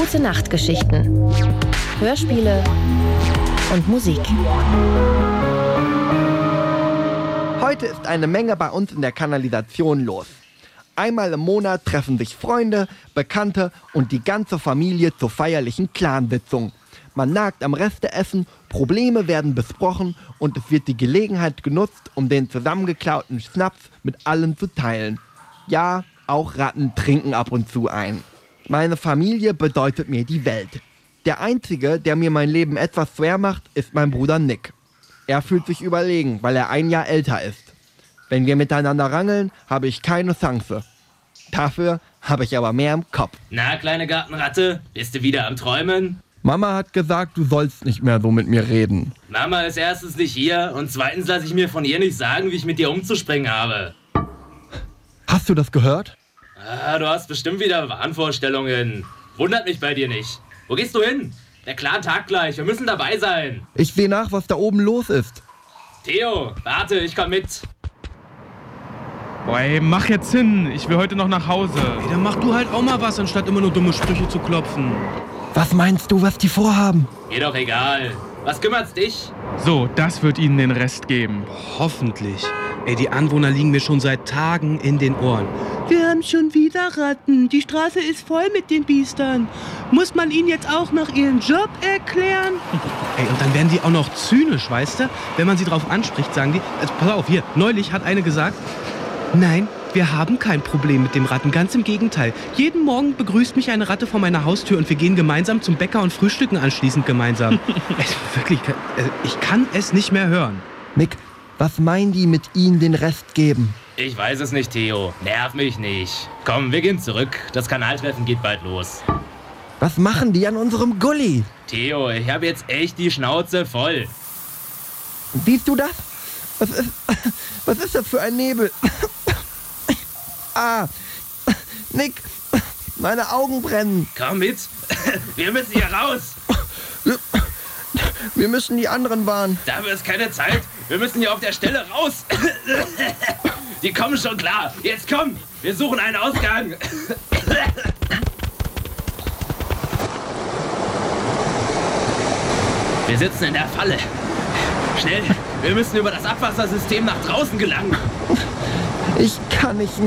Gute-Nacht-Geschichten, Hörspiele und Musik. Heute ist eine Menge bei uns in der Kanalisation los. Einmal im Monat treffen sich Freunde, Bekannte und die ganze Familie zur feierlichen Clansitzung. Man nagt am Resteessen, Probleme werden besprochen und es wird die Gelegenheit genutzt, um den zusammengeklauten Schnaps mit allen zu teilen. Ja, auch Ratten trinken ab und zu ein. Meine Familie bedeutet mir die Welt. Der Einzige, der mir mein Leben etwas schwer macht, ist mein Bruder Nick. Er fühlt sich überlegen, weil er ein Jahr älter ist. Wenn wir miteinander rangeln, habe ich keine Chance. Dafür habe ich aber mehr im Kopf. Na, kleine Gartenratte, bist du wieder am Träumen? Mama hat gesagt, du sollst nicht mehr so mit mir reden. Mama ist erstens nicht hier und zweitens lasse ich mir von ihr nicht sagen, wie ich mit dir umzuspringen habe. Hast du das gehört? Du hast bestimmt wieder Wahnvorstellungen. Wundert mich bei dir nicht. Wo gehst du hin? Der Clan tagt gleich, wir müssen dabei sein. Ich sehe nach, was da oben los ist. Theo, warte, ich komm mit. Boah, ey, mach jetzt hin. Ich will heute noch nach Hause. Ey, dann mach du halt auch mal was, anstatt immer nur dumme Sprüche zu klopfen. Was meinst du, was die vorhaben? Mir doch egal. Was kümmert's dich? So, das wird ihnen den Rest geben. Hoffentlich. Ey, die Anwohner liegen mir schon seit Tagen in den Ohren. Wir haben schon wieder Ratten. Die Straße ist voll mit den Biestern. Muss man ihnen jetzt auch noch ihren Job erklären? Ey, und dann werden die auch noch zynisch, weißt du? Wenn man sie drauf anspricht, sagen die... Also, pass auf, hier, neulich hat eine gesagt... Nein, wir haben kein Problem mit dem Ratten, ganz im Gegenteil. Jeden Morgen begrüßt mich eine Ratte vor meiner Haustür und wir gehen gemeinsam zum Bäcker und frühstücken anschließend gemeinsam. Wirklich, ich kann es nicht mehr hören. Nick, was meinen die mit ihnen den Rest geben? Ich weiß es nicht, Theo. Nerv mich nicht. Komm, wir gehen zurück. Das Kanaltreffen geht bald los. Was machen die an unserem Gully? Theo, ich habe jetzt echt die Schnauze voll. Siehst du das? Was ist das für ein Nebel? Nick, meine Augen brennen. Komm mit. Wir müssen hier raus. Wir müssen die anderen warnen. Dafür ist keine Zeit. Wir müssen hier auf der Stelle raus. Die kommen schon klar. Jetzt komm. Wir suchen einen Ausgang. Wir sitzen in der Falle. Schnell. Wir müssen über das Abwassersystem nach draußen gelangen. Ich kann nicht mehr.